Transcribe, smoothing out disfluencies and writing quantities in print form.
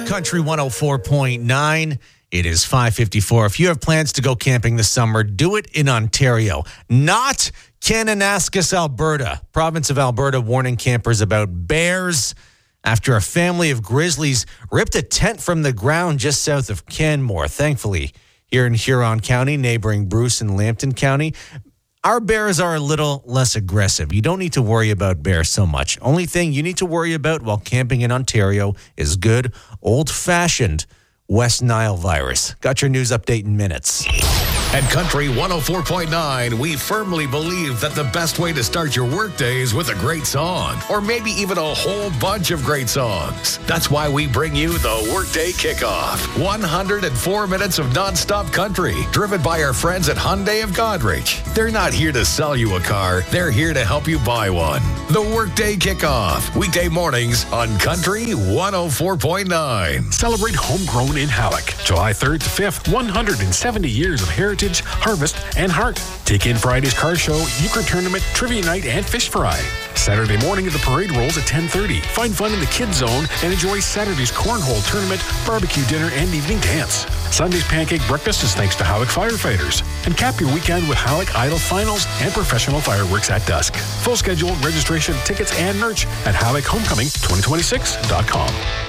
Country 104.9. It is 5:54. If you have plans to go camping this summer, do it in Ontario, not Kananaskis, Alberta. Province of Alberta warning campers about bears after a family of grizzlies ripped a tent from the ground just south of Canmore. Thankfully, here in Huron County, neighboring Bruce and Lambton County, our bears are a little less aggressive. You don't need to worry about bears so much. Only thing you need to worry about while camping in Ontario is good, old-fashioned West Nile virus. Got your news update in minutes. At Country 104.9, we firmly believe that the best way to start your workday is with a great song, or maybe even a whole bunch of great songs. That's why we bring you the Workday Kickoff. 104 minutes of nonstop country, driven by our friends at Hyundai of Godrich. They're not here to sell you a car, they're here to help you buy one. The Workday Kickoff, weekday mornings on Country 104.9. Celebrate homegrown in Halleck. July 3rd to 5th, 170 years of heritage, harvest, and heart. Take in Friday's car show, euchre tournament, trivia night, and fish fry. Saturday morning at the parade rolls at 10:30. Find fun in the kids zone and enjoy Saturday's cornhole tournament, barbecue dinner, and evening dance. Sunday's pancake breakfast is thanks to Halleck firefighters. And cap your weekend with Halleck Idol finals and professional fireworks at dusk. Full schedule, registration, tickets, and merch at HalleckHomecoming2026.com.